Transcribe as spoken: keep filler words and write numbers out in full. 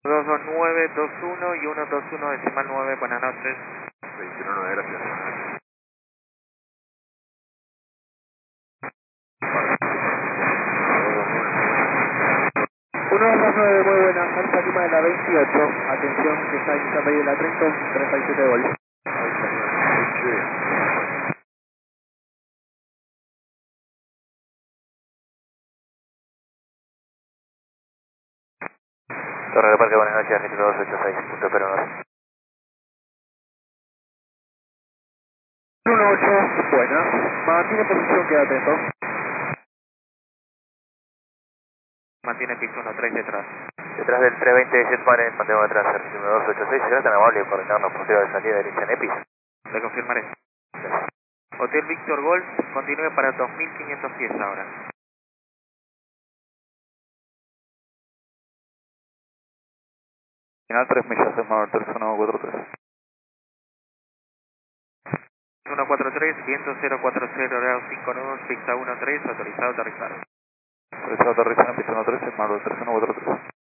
dos dos nueve dos uno y uno dos uno decimal nueve, buenas noches. veintiuno nueve, gracias. uno dos nueve, muy buenas, Alfa Lima de la veintiocho, atención que está iniciando ahí de la treinta, treinta y siete de gol. Torre de Parque, buenas noches, Argentina dos ocho seis, punto cero nueve. uno ocho, buena, mantiene posición, queda atento. Mantiene piso uno tres detrás. Detrás del trescientos veinte de Jetman, mantenemos detrás, Argentina dos ocho seis, será tan amable de coordinarnos posterior de salida del Incenepis. Le confirmaré. Hotel Víctor Golf, continúe para dos mil quinientos pies ahora. Final tres millas, es más tres uno cuatro tres. uno cuatro tres, viento cero cuatro cero, grado cinco nudos, pista uno tres, autorizado a aterrizar. Autorizado a aterrizar en pista uno tres, es más tres uno cuatro tres.